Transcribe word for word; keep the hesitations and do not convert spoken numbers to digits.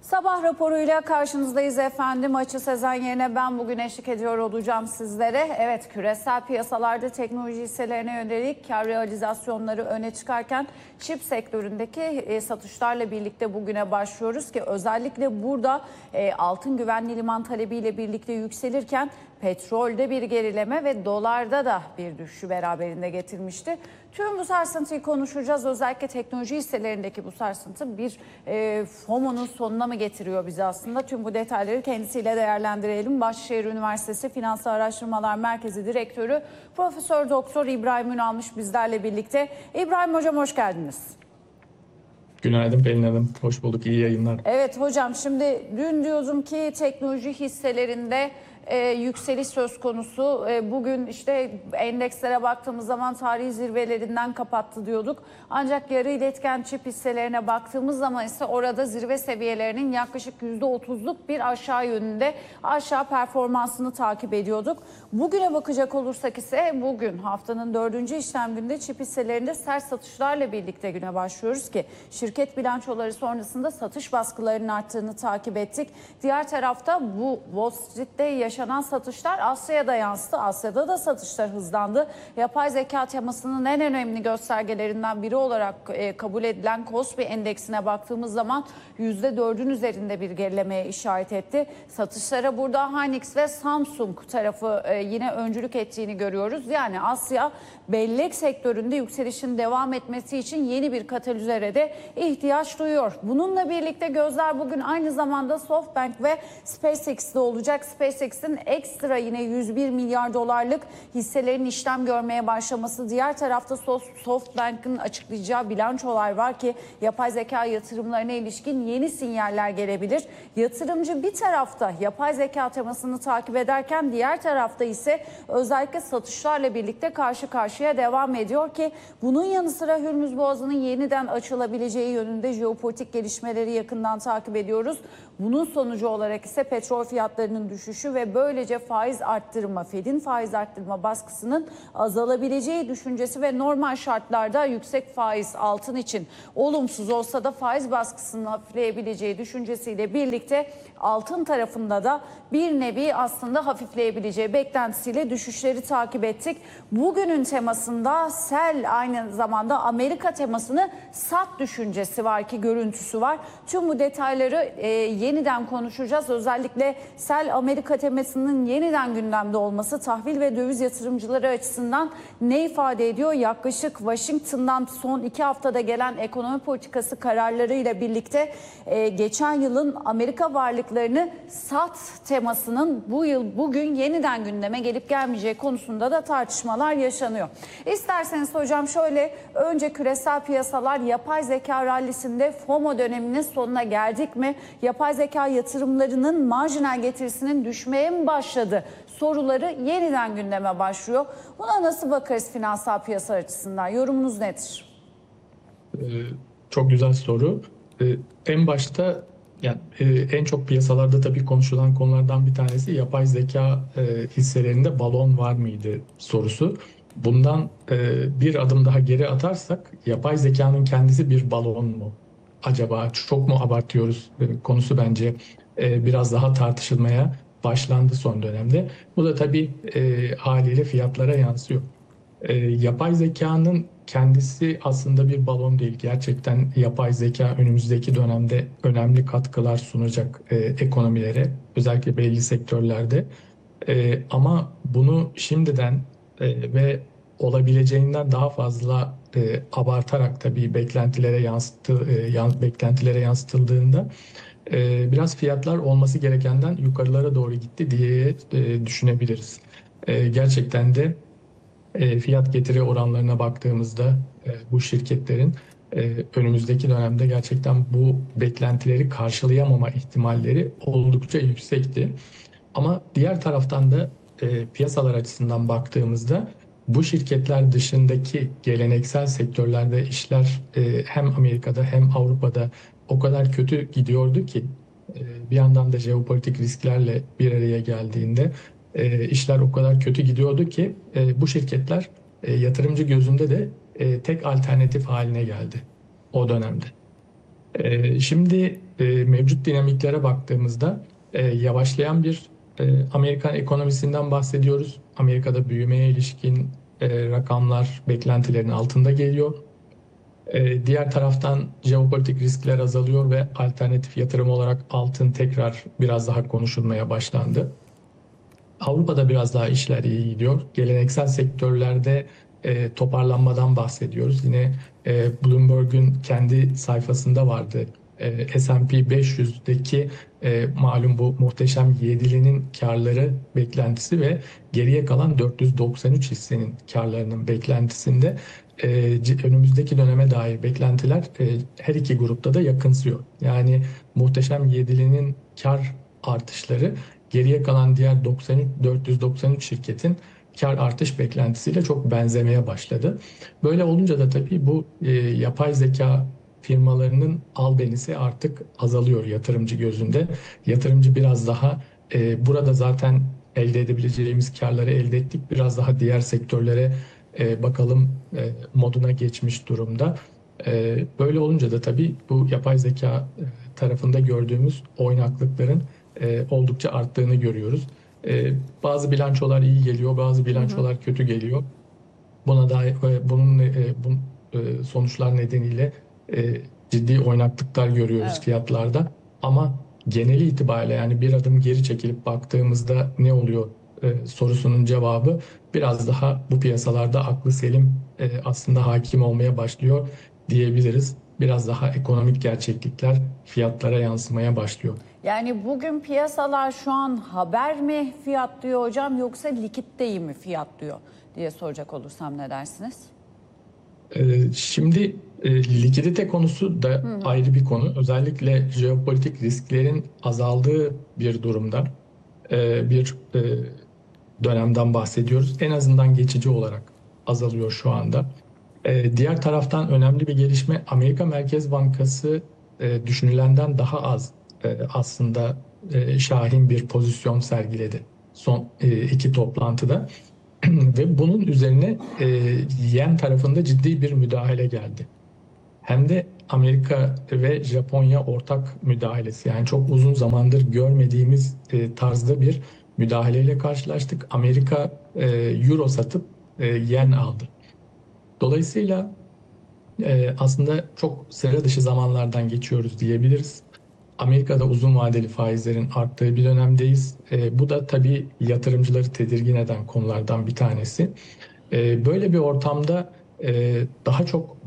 Sabah raporuyla karşınızdayız efendim. Açı Sezen yerine ben bugün eşlik ediyor olacağım sizlere. Evet, küresel piyasalarda teknoloji hisselerine yönelik kar realizasyonları öne çıkarken çip sektöründeki e, satışlarla birlikte bugüne başlıyoruz ki özellikle burada e, altın güvenli liman talebiyle birlikte yükselirken petrolde bir gerileme ve dolarda da bir düşüşü beraberinde getirmişti. Tüm bu sarsıntıyı konuşacağız. Özellikle teknoloji hisselerindeki bu sarsıntı bir e, FOMO'nun sonuna mı getiriyor bizi aslında? Tüm bu detayları kendisiyle değerlendirelim. Bahçeşehir Üniversitesi Finansal Araştırmalar Merkezi Direktörü Profesör Doktor İbrahim Ünalmış bizlerle birlikte. İbrahim Hocam hoş geldiniz. Günaydın Pelin Hanım. Hoş bulduk. İyi yayınlar. Evet hocam, şimdi dün diyordum ki teknoloji hisselerinde e, yükseliş söz konusu. E, bugün işte endekslere baktığımız zaman tarihi zirvelerinden kapattı diyorduk. Ancak yarı iletken çip hisselerine baktığımız zaman ise orada zirve seviyelerinin yaklaşık yüzde otuzluk bir aşağı yönünde aşağı performansını takip ediyorduk. Bugüne bakacak olursak ise bugün haftanın dördüncü işlem gününde çip hisselerinde sert satışlarla birlikte güne başlıyoruz ki şirket bilançoları sonrasında satış baskılarının arttığını takip ettik. Diğer tarafta bu Wall Street'te yaşanan satışlar Asya'ya da yansıdı. Asya'da da satışlar hızlandı. Yapay zeka temasının en önemli göstergelerinden biri olarak e, kabul edilen Kospi endeksine baktığımız zaman yüzde dördün üzerinde bir gerilemeye işaret etti. Satışlara burada Hynix ve Samsung tarafı e, yine öncülük ettiğini görüyoruz. Yani Asya bellek sektöründe yükselişin devam etmesi için yeni bir katalizöre de ihtiyaç duyuyor. Bununla birlikte gözler bugün aynı zamanda SoftBank ve SpaceX'de olacak. SpaceX'in ekstra yine yüz bir milyar dolarlık hisselerin işlem görmeye başlaması. Diğer tarafta SoftBank'ın açıklayacağı bilançolar var ki yapay zeka yatırımlarına ilişkin yeni sinyaller gelebilir. Yatırımcı bir tarafta yapay zeka temasını takip ederken diğer tarafta ise özellikle satışlarla birlikte karşı karşıya devam ediyor ki bunun yanı sıra Hürmüz Boğazı'nın yeniden açılabileceği yönünde jeopolitik gelişmeleri yakından takip ediyoruz. Bunun sonucu olarak ise petrol fiyatlarının düşüşü ve böylece faiz arttırma, Fed'in faiz arttırma baskısının azalabileceği düşüncesi ve normal şartlarda yüksek faiz altın için olumsuz olsa da faiz baskısının hafifleyebileceği düşüncesiyle birlikte altın tarafında da bir nevi aslında hafifleyebileceği beklentisiyle düşüşleri takip ettik. Bugünün temasında sell, aynı zamanda Amerika temasını sat düşüncesi var ki görüntüsü var. Tüm bu detayları e, yeniden konuşacağız. Özellikle sell Amerika temasının yeniden gündemde olması tahvil ve döviz yatırımcıları açısından ne ifade ediyor? Yaklaşık Washington'dan son iki haftada gelen ekonomi politikası kararlarıyla birlikte e, geçen yılın Amerika varlıklarını sat temasının bu yıl bugün yeniden gündeme gelip gelmeyeceği konusunda da tartışmalar yaşanıyor. İsterseniz hocam şöyle önce küresel piyasalar yapay zeka rallisinde FOMO döneminin sonuna geldik mi? Yapay zeka yatırımlarının marjinal getirisinin düşmeye mi başladı? Soruları yeniden gündeme başlıyor. Buna nasıl bakarız finansal piyasa açısından? Yorumunuz nedir? Ee, çok güzel soru. Ee, en başta yani e, en çok piyasalarda tabii konuşulan konulardan bir tanesi yapay zeka e, hisselerinde balon var mıydı sorusu. Bundan e, bir adım daha geri atarsak yapay zekanın kendisi bir balon mu? Acaba çok mu abartıyoruz e, konusu bence e, biraz daha tartışılmaya başlandı son dönemde. Bu da tabii e, haliyle fiyatlara yansıyor. E, yapay zekanın kendisi aslında bir balon değil. Gerçekten yapay zeka önümüzdeki dönemde önemli katkılar sunacak e, ekonomilere, özellikle belli sektörlerde. E, ama bunu şimdiden e, ve olabileceğinden daha fazla e, abartarak tabii beklentilere yansıtı, e, yan, beklentilere yansıtıldığında e, biraz fiyatlar olması gerekenden yukarılara doğru gitti diye e, düşünebiliriz. E, gerçekten de e, fiyat getiri oranlarına baktığımızda e, bu şirketlerin e, önümüzdeki dönemde gerçekten bu beklentileri karşılayamama ihtimalleri oldukça yüksekti. Ama diğer taraftan da e, piyasalar açısından baktığımızda bu şirketler dışındaki geleneksel sektörlerde işler e, hem Amerika'da hem Avrupa'da o kadar kötü gidiyordu ki e, bir yandan da jeopolitik risklerle bir araya geldiğinde e, işler o kadar kötü gidiyordu ki e, bu şirketler e, yatırımcı gözünde de e, tek alternatif haline geldi o dönemde. Ee, Şimdi e, mevcut dinamiklere baktığımızda e, yavaşlayan bir e, Amerikan ekonomisinden bahsediyoruz. Amerika'da büyümeye ilişkin e, rakamlar beklentilerin altında geliyor. E, Diğer taraftan jeopolitik riskler azalıyor ve alternatif yatırım olarak altın tekrar biraz daha konuşulmaya başlandı. Avrupa'da biraz daha işler iyi gidiyor. Geleneksel sektörlerde e, toparlanmadan bahsediyoruz. Yine e, Bloomberg'un kendi sayfasında vardı. E, S and P beş yüzdeki e, malum bu muhteşem yedilinin karları beklentisi ve geriye kalan dört yüz doksan üç hissenin karlarının beklentisinde e, c- önümüzdeki döneme dair beklentiler e, her iki grupta da yakınsıyor. Yani muhteşem yedilinin kar artışları geriye kalan diğer doksan üç, dört yüz doksan üç şirketin kar artış beklentisiyle çok benzemeye başladı. Böyle olunca da tabii bu e, yapay zeka firmalarının albenisi artık azalıyor yatırımcı gözünde. Yatırımcı biraz daha e, burada zaten elde edebileceğimiz karları elde ettik. Biraz daha diğer sektörlere e, bakalım e, moduna geçmiş durumda. E, böyle olunca da tabii bu yapay zeka e, tarafında gördüğümüz oynaklıkların e, oldukça arttığını görüyoruz. E, bazı bilançolar iyi geliyor, bazı Hı hı. bilançolar kötü geliyor. Buna da e, bunun e, bu e, sonuçlar nedeniyle e, ciddi oynaklıklar görüyoruz Evet. fiyatlarda. Ama geneli itibariyle yani bir adım geri çekilip baktığımızda ne oluyor e, sorusunun cevabı biraz daha bu piyasalarda aklı selim e, aslında hakim olmaya başlıyor diyebiliriz. Biraz daha ekonomik gerçeklikler fiyatlara yansımaya başlıyor. Yani bugün piyasalar şu an haber mi fiyatlıyor hocam yoksa likiditeyi mi fiyatlıyor diye soracak olursam ne dersiniz? Ee, Şimdi e, likidite konusu da Hı hı. ayrı bir konu. Özellikle jeopolitik risklerin azaldığı bir durumda e, bir e, dönemden bahsediyoruz. En azından geçici olarak azalıyor şu anda. E, Diğer taraftan önemli bir gelişme Amerika Merkez Bankası e, düşünülenden daha az e, aslında e, şahin bir pozisyon sergiledi son e, iki toplantıda. Ve bunun üzerine e, yen tarafında ciddi bir müdahale geldi. Hem de Amerika ve Japonya ortak müdahalesi. Yani çok uzun zamandır görmediğimiz e, tarzda bir müdahaleyle karşılaştık. Amerika e, euro satıp e, yen aldı. Dolayısıyla e, aslında çok sıra dışı zamanlardan geçiyoruz diyebiliriz. Amerika'da uzun vadeli faizlerin arttığı bir dönemdeyiz. E, bu da tabii yatırımcıları tedirgin eden konulardan bir tanesi. E, böyle bir ortamda e, daha çok